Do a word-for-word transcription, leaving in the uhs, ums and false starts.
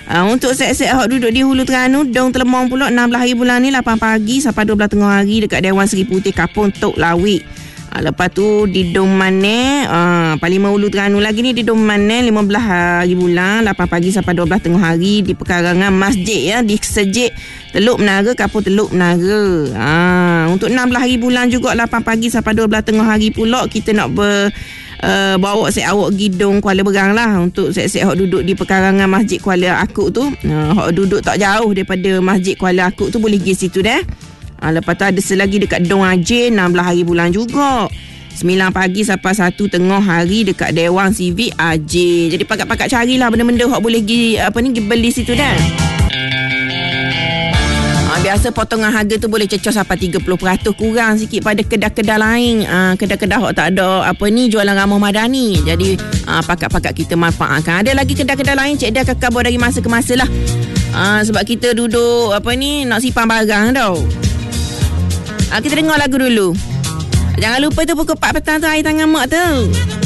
Uh, untuk set-set hok duduk di Hulu Terengganu, Dong Telemong pula enam belas hari bulan ni lapan pagi sampai dua belas tengah hari dekat Dewan Seri Putih Kapung Tok Lawik. Uh, lepas tu di Dong Mane, uh, Parlimen Hulu Terengganu lagi ni di Dong Mane lima belas hari bulan lapan pagi sampai dua belas tengah hari di perkarangan masjid ya di Sejik Teluk Menara, Kapung Teluk Menara. Uh, untuk enam belas hari bulan juga lapan pagi sampai dua belas tengah hari pula kita nak ber Uh, bawa set awak Gidong Kuala Berang lah untuk set-set hok duduk di perkarangan Masjid Kuala Akuk tu. Uh, hok duduk tak jauh daripada Masjid Kuala Akuk tu boleh pergi situ dah. Uh, lepas tu ada selagi dekat Dong Ajin enam belas hari bulan juga. sembilan pagi sampai satu tengah hari dekat Dewan Sivik Ajin. Jadi pakat-pakat carilah benda-benda hok boleh pergi apa ni beli situ dah. Biasa potongan harga tu boleh cecah sampai tiga puluh peratus kurang sikit pada kedai-kedai lain. Uh, kedai-kedai hok tak ada apa ni jualan ramah madani. Jadi uh, pakat-pakat kita manfaatkan. Ada lagi kedai-kedai lain Cik Dia akan khabar dari masa ke masa lah. Uh, sebab kita duduk apa ni nak simpan barang tau. Uh, kita dengar lagu dulu. Jangan lupa tu pukul empat petang tu air tangan mak tu.